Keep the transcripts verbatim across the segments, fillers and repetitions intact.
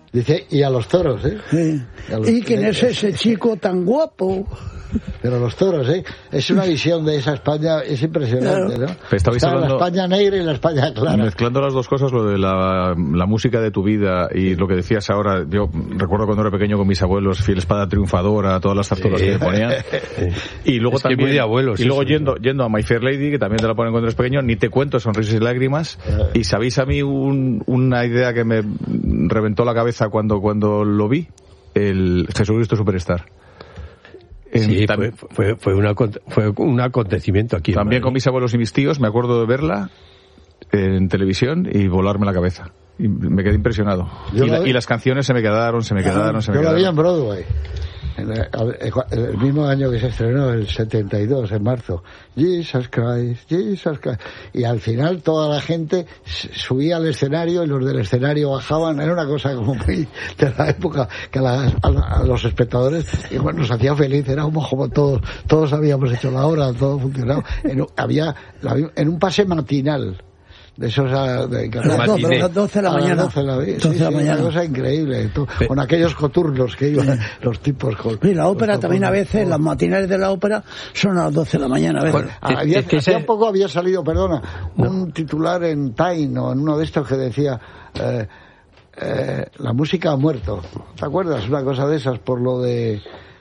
Dice, y a los toros, ¿eh? Sí. Y, a los, ¿Y quién es ese chico tan guapo? Pero los toros, ¿eh? Es una visión de esa España, es impresionante, ¿no? Estabais Está hablando, la España negra y la España clara. Mezclando las dos cosas, lo de la, la música de tu vida y lo que decías ahora. Yo recuerdo cuando era pequeño con mis abuelos, Fiel Espada Triunfadora, todas las zarzuelas sí. que me ponían. Y luego es que también, muy de abuelos, y luego eso, yendo, yendo a My Fair Lady, que también te la ponen cuando eres pequeño, ni te cuento, Sonrisas y Lágrimas. Y sabéis a mí un, una idea que me reventó la cabeza cuando, cuando lo vi, el Jesucristo Superstar. Sí, fue, fue, fue, una, fue un acontecimiento aquí. También con mis abuelos y mis tíos, me acuerdo de verla en televisión y volarme la cabeza. Y me quedé impresionado. Y, la, y las canciones se me quedaron, se me quedaron, se me yo quedaron. Yo la vi en Broadway. En el, el mismo año que se estrenó, el setenta y dos, en marzo. Jesus Christ, Jesus Christ. Y al final toda la gente subía al escenario y los del escenario bajaban. Era una cosa como muy de la época que a, la, a, a los espectadores igual nos hacía feliz. Era como, como todos, todos habíamos hecho la obra, todo funcionaba. En, había en un pase matinal. De esos a, de, a las doce, a las doce de la mañana. doce de la, sí, doce de la sí, mañana. Una cosa increíble. Tú, con aquellos coturnos que iban los tipos con. Y la ópera también a veces, las matinales de la ópera son a las doce de la mañana. A veces. Bueno, había, es que hacía ese... poco había salido, perdona, no. un titular en Time o en uno de estos que decía. Eh, eh, la música ha muerto. ¿Te acuerdas? Una cosa de esas por lo de.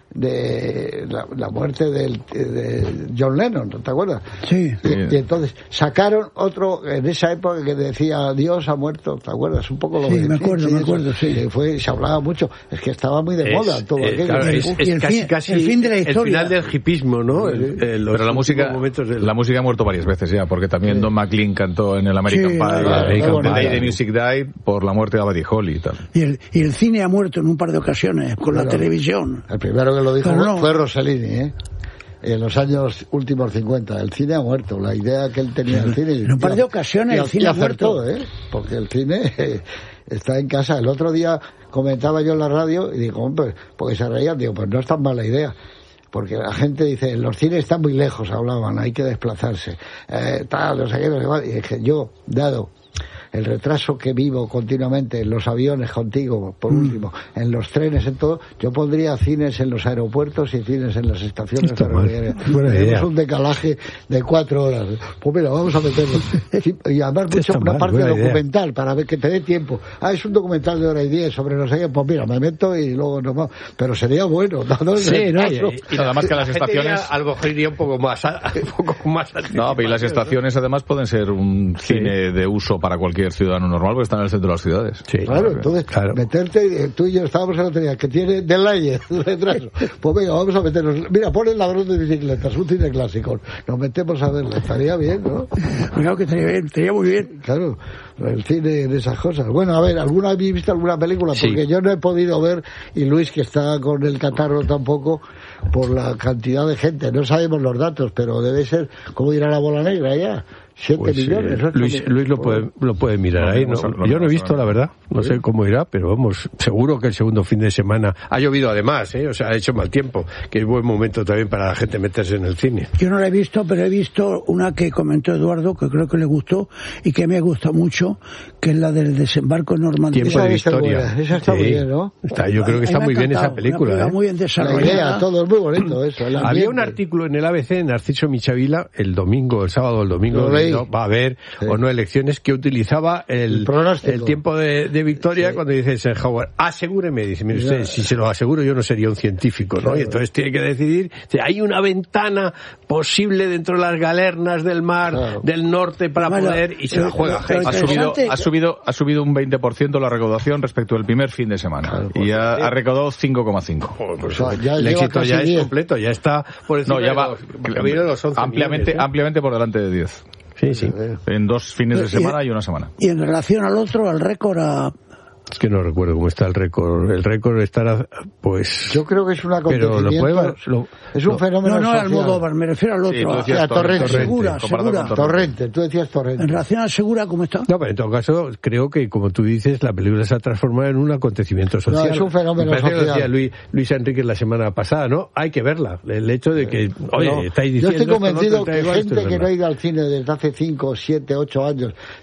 de la, la muerte del, de John Lennon, ¿te acuerdas? Sí. Y, y entonces sacaron otro en esa época que decía Dios ha muerto, ¿te acuerdas? Un poco lo sí, de me acuerdo, me acuerdo, sí. Que fue, se hablaba mucho, es que estaba muy de es, moda todo eh, aquello. Claro, es, es el casi, fin, casi el fin de la historia. El final del hipismo, ¿no? El, el, Pero la música, del... la música ha muerto varias veces ya, porque también sí. Don McLean cantó en el American sí, Pie, claro, el claro, Day the Music Died, por la muerte de Buddy Holly y tal. Y el, y el cine ha muerto en un par de ocasiones, con claro. la televisión. El primero que lo dijo no. fue Rossellini, ¿eh? En los años últimos cincuenta. El cine ha muerto. La idea que él tenía del cine. En un par de ocasiones el cine ha muerto. ¿eh? Porque el cine eh, está en casa. El otro día comentaba yo en la radio y digo, hombre, porque se reían, digo, pues no es tan mala idea. Porque la gente dice, los cines están muy lejos, hablaban, hay que desplazarse. Eh, tal, no sé qué, no sé cuál. Y dije, yo, dado el retraso que vivo continuamente en los aviones contigo, por último, mm. en los trenes, en todo, yo pondría cines en los aeropuertos y cines en las estaciones ferroviarias. Tenemos un decalaje de cuatro horas. Pues mira, vamos a meterlo. Y además mucho, una mal, parte documental, idea. Para ver que te dé tiempo. Ah, es un documental de hora y diez sobre no sé qué, pues mira, me meto y luego no más. Pero sería bueno. ¿no? Sí, no, y, y nada más que las estaciones... A lo mejor iría un poco más... Un poco más no, pero y las estaciones además pueden ser un cine sí. de uso para cualquier ciudadano normal, porque están en el centro de las ciudades. Sí, claro, entonces, claro. meterte, tú y yo estábamos en la teoría que tiene delay, retraso. Pues venga, vamos a meternos. Mira, pon el ladrón de bicicletas, un cine clásico. Nos metemos a verlo, estaría bien, ¿no? Claro que estaría bien, estaría muy bien. Claro, el cine de esas cosas. Bueno, a ver, ¿alguna habéis visto alguna película? Porque sí. yo no he podido ver, y Luis, que está con el catarro tampoco, por la cantidad de gente. No sabemos los datos, pero debe ser, ¿cómo dirá la bola negra ya? Siete pues, millones. Eh, Luis, Luis lo puede, lo puede mirar no, ahí. No, no, yo no he visto, la verdad. No sé cómo irá, pero vamos, seguro que el segundo fin de semana ha llovido además, ¿eh? O sea, ha hecho mal tiempo, que es buen momento también para la gente meterse en el cine. Yo no la he visto, pero he visto una que comentó Eduardo, que creo que le gustó y que me gusta mucho, que es la del desembarco en Normandía. Tiempo de Victoria. Esa, esa está sí. muy bien, ¿no? Está, yo creo que está muy bien esa película. ¿eh? Muy bien desarrollada. La idea, todo es muy bonito eso. Había un artículo en el A B C, Narciso Michavila, el domingo, el sábado, el domingo, no, va a haber sí. o no elecciones, que utilizaba el, el, el tiempo de, de Victoria sí. cuando dice Eisenhower, asegúreme, dice, mire usted, si se lo aseguro yo no sería un científico, ¿no? Claro. Y entonces tiene que decidir, hay una ventana posible dentro de las galernas del mar claro. del norte para bueno, poder, y se la juega. Ha subido, ha subido, ha subido un veinte por ciento la recaudación respecto al primer fin de semana, claro, y ha, ha recaudado cinco coma cinco. Oh, pues, o sea, ya el éxito ya es completo, ya está por encima no, ya va, de los, los once ampliamente, millones, ¿eh? ampliamente por delante de diez. Sí, sí. En dos fines de semana y, y una semana. Y en relación al otro, al récord, a... Es que no recuerdo cómo está el récord. El récord estará, pues... Yo creo que es un acontecimiento... Pero lo puede... Lo, es un lo, fenómeno No, no, social. al Almodóvar, me refiero al otro. Sí, a, a Torrente. Segura, Segura. Torrente, tú decías Torrente. En relación a Segura, ¿cómo está? No, pero en todo caso, creo que, como tú dices, la película se ha transformado en un acontecimiento social. No, es un fenómeno me social. Que decía Luis, Luis Enríquez la semana pasada, ¿no? Hay que verla. El hecho de que, oye, no, estáis diciendo... Yo estoy convencido esto, que esto, gente esto, que no ha ido al cine desde hace cinco, siete, ocho años...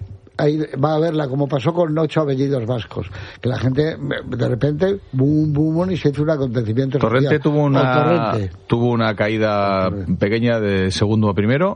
ahí va a verla, como pasó con Ocho apellidos vascos, que la gente de repente boom, boom, y se hizo un acontecimiento Torrente social. tuvo una Torrente. tuvo una caída Torrente. pequeña de segundo a primero,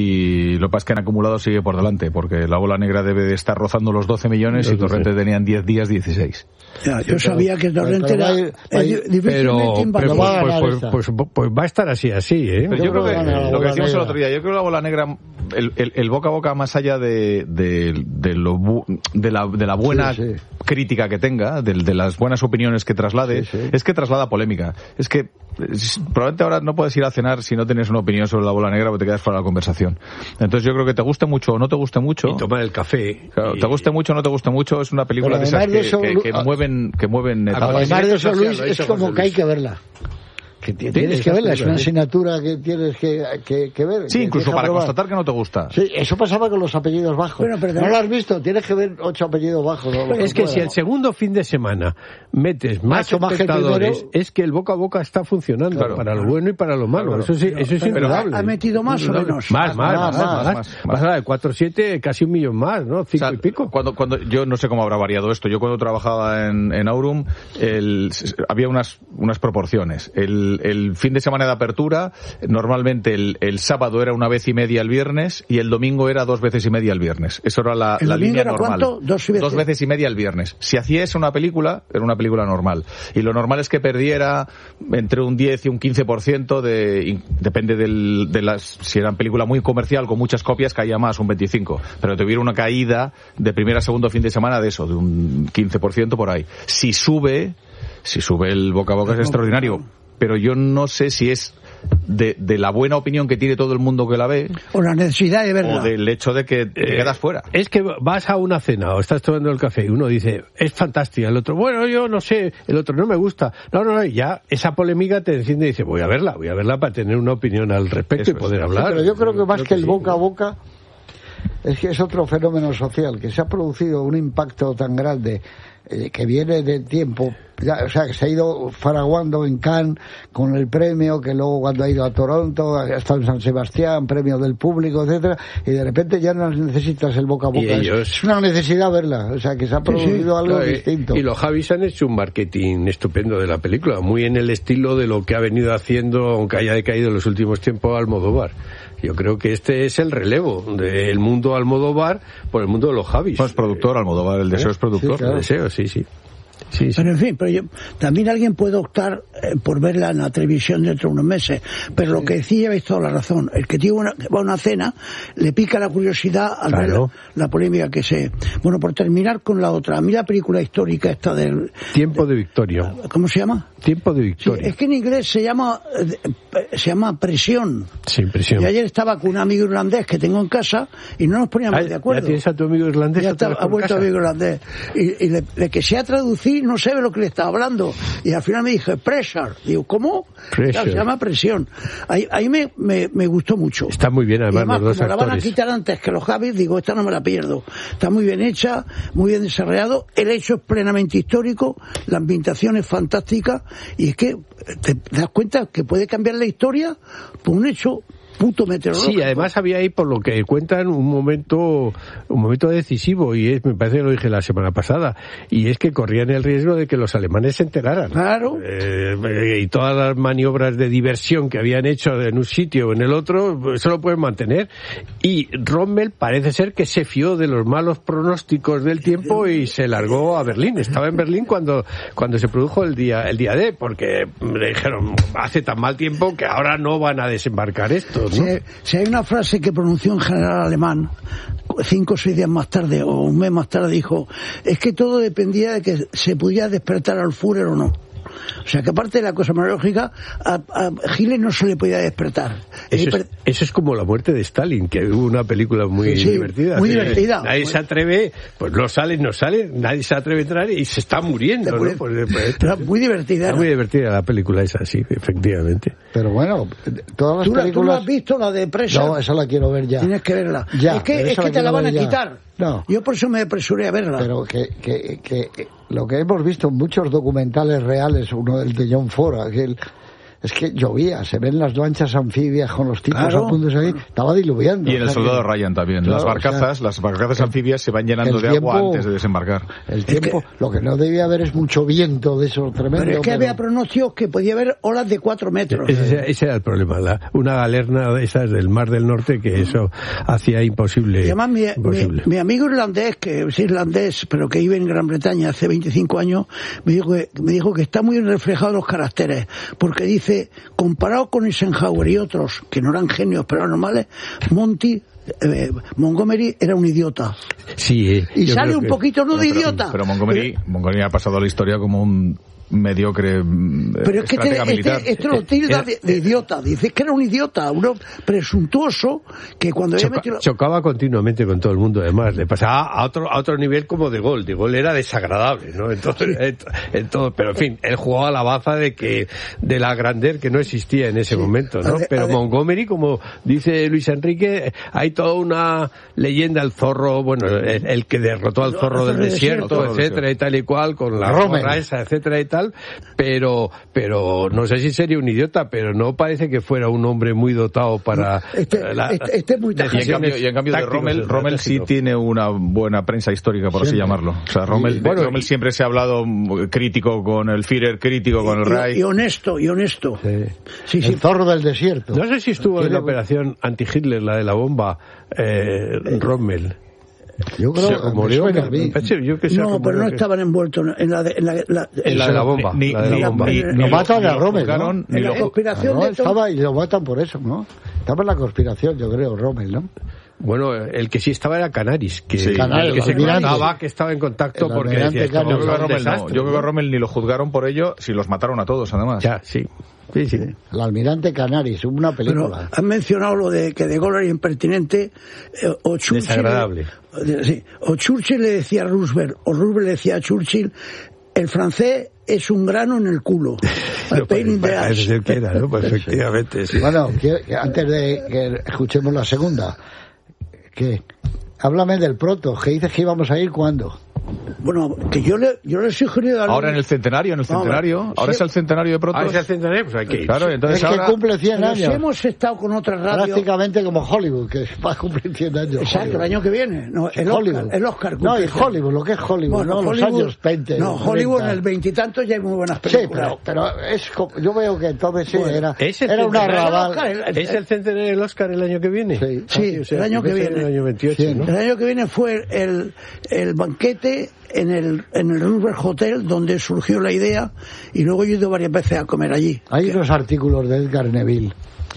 y lo que pasa es que en acumulado sigue por delante, porque La Bola Negra debe de estar rozando los doce millones y Torrente tenían diez días dieciséis. Ya, yo sabía que Torrente era difícilmente pero, pero pues, pues, pues, pues, pues va a estar así, así, ¿eh? Yo, yo creo que, que lo que decíamos el otro día, yo creo que La Bola Negra, el, el, el boca a boca, más allá de, de, de, lo bu, de, la, de la buena sí, sí. crítica que tenga, de, de las buenas opiniones que traslade, sí, sí. es que traslada polémica. Es que probablemente ahora no puedes ir a cenar si no tienes una opinión sobre La Bola Negra porque te quedas fuera de la conversación. Entonces yo creo que te guste mucho o no te guste mucho, y tomar el café, claro, y... te guste mucho o no te guste mucho, es una película de esas que, eso, que, que, que mueven que mueven etapas. Además de eso, Luis, es como que hay que verla. Que tienes que verla, es una asignatura que tienes que, que, que ver. Sí, que incluso para probar. constatar que no te gusta. Sí, eso pasaba con los apellidos bajos. Bueno, pero no lo has visto, tienes que ver ocho apellidos bajos. ¿no? Es que, que si el segundo fin de semana metes más Macho, espectadores, más es que el boca a boca está funcionando, claro, para lo bueno y para lo malo. Claro, eso sí, eso es indudable. ¿Ha metido más o menos? Más, más, más. más, más, más, más, más, más de cuatro siete, casi un millón más, ¿no? Cinco o sea, y pico. Cuando, cuando, yo no sé cómo habrá variado esto. Yo cuando trabajaba en, en Aurum, el, había unas, unas proporciones. El, el fin de semana de apertura, normalmente el, el sábado era una vez y media el viernes y el domingo era dos veces y media el viernes. Eso era la, la línea era normal. ¿Cuánto? Dos veces. Dos veces y media el viernes. Si hacía eso una película, era una película normal. Y lo normal es que perdiera entre un diez y un quince por ciento de, depende del, de las, si era una película muy comercial con muchas copias, caía más, un veinticinco. Pero tuviera una caída de primer a segundo fin de semana de eso, de un quince por ciento por ahí. Si sube, si sube el boca a boca es extraordinario. Pero yo no sé si es de, de la buena opinión que tiene todo el mundo que la ve, o la necesidad de verla, o del hecho de que te eh, quedas fuera. Es que vas a una cena o estás tomando el café y uno dice, es fantástica, el otro, bueno, yo no sé, el otro, no me gusta. No, no, no, ya esa polémica te enciende y dice, voy a verla, voy a verla para tener una opinión al respecto. Eso y poder es. hablar. Sí, pero yo creo que más creo que, que el sí. boca a boca, es que es otro fenómeno social, que se ha producido un impacto tan grande, eh, que viene de tiempo, ya, o sea, que se ha ido faraguando en Cannes con el premio, que luego cuando ha ido a Toronto, ha estado en San Sebastián, premio del público, etcétera, y de repente ya no necesitas el boca a boca. Ellos... Es una necesidad verla, o sea, que se ha producido sí, sí. algo claro, distinto. Y los Javis han hecho un marketing estupendo de la película, muy en el estilo de lo que ha venido haciendo, aunque haya decaído en los últimos tiempos, Almodóvar. Yo creo que este es el relevo del mundo Almodóvar por el mundo de los Javis. No es productor, Almodóvar, el deseo ¿Eh? es productor. Sí, claro. El deseo, sí, sí. Sí, sí. Pero en fin, pero yo, también alguien puede optar eh, por verla en la televisión dentro de unos meses. Pero sí. lo que decía, lleváis toda la razón. El que tiene una, va a una cena, le pica la curiosidad al claro. ver la, la polémica que se... Bueno, por terminar con la otra, a mí la película histórica esta del... Tiempo de, de Victoria. ¿Cómo se llama? Tiempo de Victoria. Sí, es que en inglés se llama se llama Presión. Sí, Presión. Y ayer estaba con un amigo irlandés que tengo en casa y no nos poníamos ah, de acuerdo. ¿Ya tienes a tu amigo irlandés? Ya está, ha vuelto a amigo irlandés. Y, y le, le que sea traducir no sabe lo que le está hablando. Y al final me dije, pressure. Digo, ¿cómo? Claro, se llama Presión. Ahí, ahí me, me, me gustó mucho. Está muy bien, además, además los dos como actores. La van a quitar antes que los Javis, digo, esta no me la pierdo. Está muy bien hecha, muy bien desarrollado. El hecho es plenamente histórico, la ambientación es fantástica, y es que te das cuenta que puede cambiar la historia por un hecho puto meteorológico. Sí, además había ahí, por lo que cuentan, un momento un momento decisivo, y es, me parece que lo dije la semana pasada, y es que corrían el riesgo de que los alemanes se enteraran. Claro. Eh, y todas las maniobras de diversión que habían hecho en un sitio o en el otro, eso lo pueden mantener. Y Rommel parece ser que se fió de los malos pronósticos del tiempo y se largó a Berlín. Estaba en Berlín cuando cuando se produjo el día el día D, porque le dijeron, hace tan mal tiempo que ahora no van a desembarcar esto. ¿No? Si, si hay una frase que pronunció un general alemán cinco o seis días más tarde o un mes más tarde, dijo, es que todo dependía de que se pudiera despertar al Führer o no. O sea, que aparte de la cosa lógica, a, a Hitler no se le podía despertar. Eso es, eso es como la muerte de Stalin, que hubo una película muy sí, divertida. Muy sí, divertida. Nadie muy... se atreve, pues no sale, no sale, nadie se atreve a entrar y se está muriendo, ¿no? Pues, pues, Pero muy divertida. Muy divertida la película esa, sí, efectivamente. Pero bueno, todas las ¿Tú, películas... ¿Tú no has visto la de Presa? No, esa la quiero ver ya. Tienes que verla. Ya, es que, es que te la van a ya. quitar. No. Yo por eso me apresuré a verla. Pero que, que, que lo que hemos visto en muchos documentales reales, uno del de John Ford, aquel, es que llovía, se ven las lanchas anfibias con los tipos claro. a punto de salir, estaba diluviando. Y en el soldado que, Ryan también, claro, las barcazas, o sea, las barcazas anfibias se van llenando de tiempo, agua antes de desembarcar. El tiempo, que, lo que no debía haber es mucho viento de eso tremendo. Pero es que pero... había pronósticos que podía haber olas de cuatro metros. Ese, ese era el problema, la, una galerna de esas del Mar del Norte que eso hacía imposible. Y además mi, imposible. Mi, mi amigo irlandés, que es irlandés, pero que vive en Gran Bretaña hace veinticinco años, me dijo que, me dijo que está muy reflejado los caracteres, porque dice, comparado con Eisenhower y otros, que no eran genios pero eran normales, Monty Eh, Montgomery era un idiota. Sí, eh, y sale un que... poquito no, no de pero, idiota. Pero Montgomery, pero... Montgomery ha pasado a la historia como un mediocre pero es que estratega este, militar. Este, este lo tilda de, de idiota. Dice que era un idiota, uno presuntuoso que cuando Choca, metido... chocaba continuamente con todo el mundo. Además, le pasaba a otro a otro nivel como de Gaulle. De Gaulle era desagradable, ¿no? Entonces, en, en todo, pero en fin, él jugaba a la baza de que de la grandeur que no existía en ese sí. momento, ¿no? Ade, pero ade... Montgomery, como dice Luis Enrique, hay toda una leyenda el zorro, bueno, el, el que derrotó al zorro del desierto, desierto etcétera, y tal y cual, con la gorra esa, etcétera y tal. Pero, pero no sé si sería un idiota, pero no parece que fuera un hombre muy dotado para este, la, este, este muy y en cambio, y en cambio de Rommel, Rommel sí tiene una buena prensa histórica, por siempre. Así llamarlo. O sea, Rommel, bueno, Rommel siempre se ha hablado crítico con el Führer, crítico con el Reich. Y honesto, y honesto. Sí. Sí, sí. El zorro del desierto. No sé si estuvo en la operación anti-Hitler, la de la bomba, eh, Rommel. Yo creo que murió. Yo que no, pero no estaban envueltos en la de en la, la, en la de la bomba. Ni, la de la ni, bomba. Ni, ni, ni, lo matan a Rommel, ¿no? Ni la conspiración no, de estaba y lo matan por eso, ¿no? Estaba en la conspiración, yo creo, Rommel, ¿no? Bueno, el que sí estaba era Canaris, que, sí, Canaris, que se almirante. contaba que estaba en contacto el porque decía, esto yo creo que Rommel no, desastre, yo creo que Rommel ni lo juzgaron por ello, si los mataron a todos, además. Ya, sí. Sí, sí. El almirante Canaris, una película. Pero han mencionado lo de que De Gaulle era impertinente, eh, o Churchill. Desagradable. Le, sí, o Churchill le decía a Roosevelt, o Roosevelt le decía a Churchill, el francés es un grano en el culo. No, pues, parece ser que era, ¿no? Pues efectivamente, sí. Bueno, que, que antes de que escuchemos la segunda, que háblame del proto, que dices que íbamos a ir cuándo. Bueno, que yo le, yo le he sugerido a ahora en el centenario, en el centenario. No, ahora sí. Es el centenario de Protos. Ahora es el centenario, pues hay que ir. Claro, entonces es ahora... que cumple cien años. Si hemos estado con otra radio... Prácticamente como Hollywood, que va a cumplir cien años. Exacto, Hollywood. El año que viene. No, el Hollywood. Oscar, el Oscar no, y Hollywood, lo que es Hollywood, bueno, no, Hollywood, los años veinte. No, Hollywood treinta. En el veintitantos ya hay muy buenas películas. Sí, pero, pero es, yo veo que entonces sí, bueno, era, ¿es era una arrabal. El, el, ¿Es el centenario del Oscar el año que viene? Sí, sí, o sea, el año que viene. El año veintiocho, sí, ¿no? El año que viene fue el, el banquete en el en el Roosevelt Hotel donde surgió la idea y luego yo he ido varias veces a comer allí. Hay unos artículos de Edgar Neville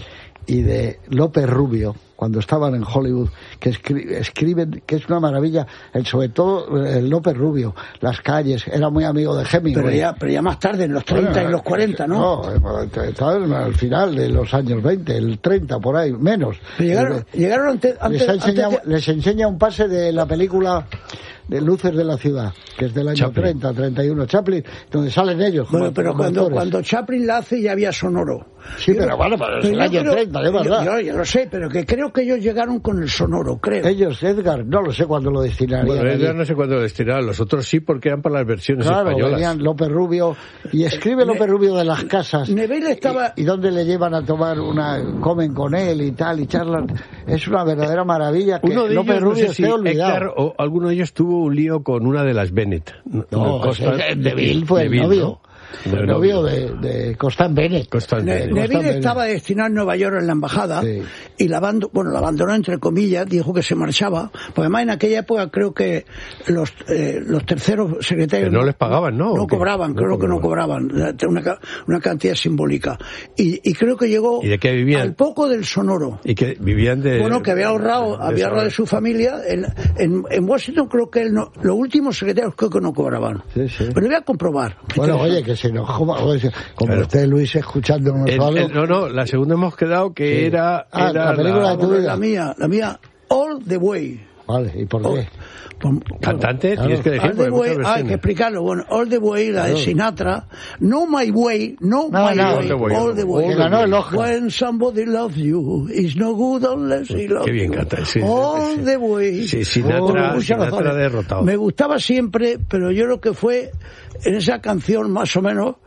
y de López Rubio cuando estaban en Hollywood que escri- escriben que es una maravilla, el, sobre todo el López Rubio, las calles, era muy amigo de Hemingway. Pero ya, pero ya más tarde, en los treinta bueno, y los cuarenta, ¿no? No, estaban al final de los años veinte, el treinta por ahí, menos. Pero llegaron, y, llegaron antes, antes, les, enseña, antes de... les enseña un pase de la película de Luces de la Ciudad, que es del año Chaplin. treinta, treinta y uno, Chaplin, donde salen ellos. Bueno, como, pero como cuando, actores. cuando Chaplin la hace ya había sonoro. Sí, yo pero bueno, pero es el año creo, treinta, de verdad. Yo, yo, yo lo sé, pero que creo que ellos llegaron con el sonoro, creo. Ellos, Edgar, no lo sé cuándo lo destinarían. Bueno, Edgar no sé cuándo lo destinarían, los otros sí, porque eran para las versiones claro, españolas. Venían López Rubio, y escribe López Rubio de las casas. Neville estaba... Y, y dónde le llevan a tomar una, comen con él y tal, y charlan. Es una verdadera maravilla que Uno de López ellos, Rubio no sé esté si olvidado. Edgar o alguno de ellos tuvo un lío con una de las Bennett. No, Neville fue el novio. El novio de, de Constant Bennett. Constant ne- Bennett. Neville Constant estaba Bennett. destinado en Nueva York en la embajada sí. y la abandonó, bueno, la abandonó entre comillas, dijo que se marchaba, porque además en aquella época creo que los eh, los terceros secretarios no les pagaban, ¿no? No cobraban, creo que no cobraban, una, una cantidad simbólica. Y, y creo que llegó ¿Y de qué vivían? al poco del sonoro. Y que vivían de... Bueno, que había ahorrado, de había ahorrado de su familia. En, en, en Washington creo que él no, los últimos secretarios creo que no cobraban. Sí, sí. Pero voy a comprobar. Bueno, oye, que se enojó, como Pero, usted, Luis, escuchándonos el, algo. el, no, no, la segunda hemos quedado que sí. era, ah, era la película la, de tu vida. La mía, la mía, All the Way. Vale, ¿y por qué? Por, Cantante, claro. tienes que decir, All the way, ah, hay que explicarlo. Bueno, All the Way, la claro. de Sinatra. No My Way, no, no My no, Way, the way, All the Way. Que ganó el Oscar. When somebody loves you, it's no good unless he loves you. Qué bien canta. Sí, All sí. the Way. Sí, Sinatra, oh, Sinatra derrotado. Me gustaba siempre, pero yo creo que fue en esa canción más o menos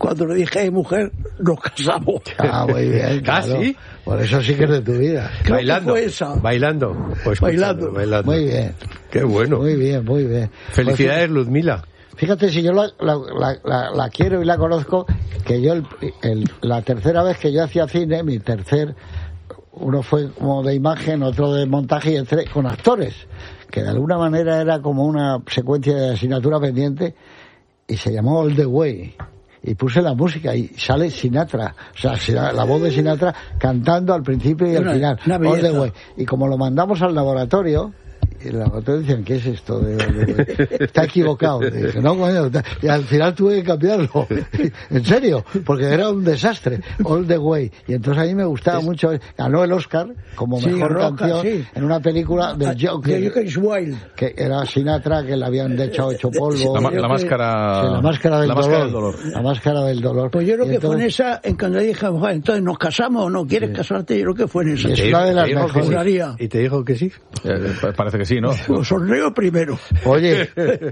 cuando le dije, hey, mujer, nos casamos. Ah, muy bien. ¿Casi? Claro. Por eso sí que es de tu vida. Creo bailando. Que fue esa. Bailando. Pues bailando. Bailando. Muy bien. Qué bueno. Muy bien, muy bien. Felicidades, pues, Ludmila. Fíjate, si yo la, la, la, la, la quiero y la conozco, que yo el, el, la tercera vez que yo hacía cine, mi tercer, uno fue como de imagen, otro de montaje y entre, con actores, que de alguna manera era como una secuencia de asignatura pendiente, y se llamó All the Way. Y puse la música y sale Sinatra, o sea, la voz de Sinatra cantando al principio y al una, final. Una All the Way. Y como lo mandamos al laboratorio, y el laboratorio decían, ¿qué es esto? De, de, de, está equivocado. Y dije, no, coño. Y al final tuve que cambiarlo. En serio, porque era un desastre. All the Way. Y entonces a mí me gustaba es... mucho. Ganó el Oscar como sí, mejor Roca, canción sí. en una película del Joker. Joker is Wild. Que era Sinatra, que le habían hecho hecho polvo. La, la máscara. Sí, la máscara del la dolor. Máscara del dolor. La máscara del dolor. Pues yo creo y que entonces... fue en esa, en cuando dije, bueno, entonces nos casamos o no quieres sí. casarte, yo creo que fue en esa. Y es una de las mejores. ¿Y te dijo que sí? Eh, parece que sí, ¿no? Lo sonreo primero. Oye,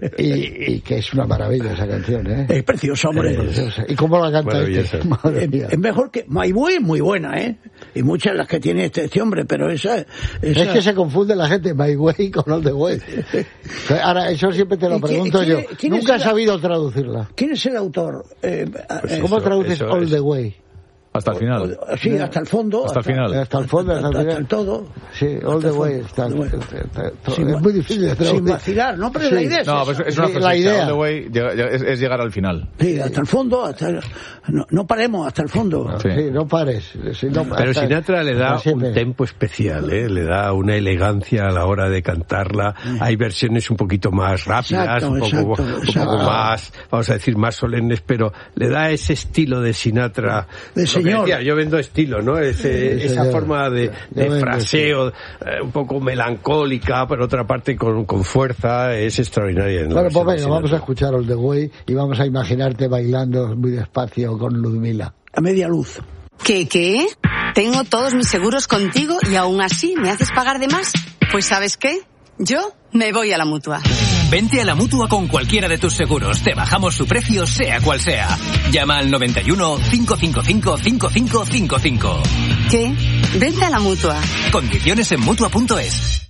y, y que es una maravilla esa canción, ¿eh? Es preciosa, hombre. Es preciosa. ¿Y cómo la canta este? Madre mía. Es mejor que... My Way es muy buena, ¿eh? Y muchas las que tiene este, este hombre, pero esa, esa... Es que se confunde la gente, My Way con All the Way. Ahora, eso siempre te lo pregunto yo. Nunca he sabido traducirla. ¿Quién es el autor? Eh, pues ¿Cómo eso, traduces eso All es... the Way? Hasta el final. O, o, sí, hasta el fondo. Hasta, hasta el final. Hasta el fondo, hasta, hasta, hasta el todo. Sí, all the way. Está, está, está, está, sin, es muy difícil de traducir. Sin vacilar, ¿no? Pero sí. La idea es No, pero es una sí, frase. La idea. All the way es, es llegar al final. Sí, hasta el fondo. Hasta el, no, no paremos, hasta el fondo. Sí, sí no pares. Sí, no, pero Sinatra le da un tempo especial, ¿eh? Le da una elegancia a la hora de cantarla. Hay versiones un poquito más rápidas, exacto, un, poco, exacto, un exacto. poco más, vamos a decir, más solemnes, pero le da ese estilo de Sinatra. De señor. Decía, yo vendo estilo, ¿no? Ese, esa señor. forma de, de fraseo, eh, un poco melancólica, pero otra parte con, con fuerza, es extraordinaria. Bueno, pues venga, vamos a escuchar All the Way y vamos a imaginarte bailando muy despacio con Ludmila. A media luz. ¿Qué, qué? Tengo todos mis seguros contigo y aún así me haces pagar de más. Pues ¿sabes qué? Yo me voy a la Mutua. Vente a la Mutua con cualquiera de tus seguros. Te bajamos su precio, sea cual sea. Llama al noventa y uno, cinco cinco cinco, cinco cinco cinco cinco. ¿Qué? Vente a la Mutua. Condiciones en Mutua punto es.